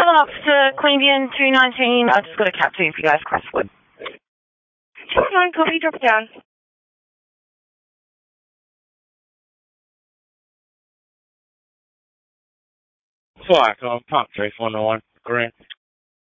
Sherlock's to Queanbeyan 219. I've just got a cab 2 for you guys, Crestwood. Okay, copy, drop it down. Flight on Park Trace 101, Green.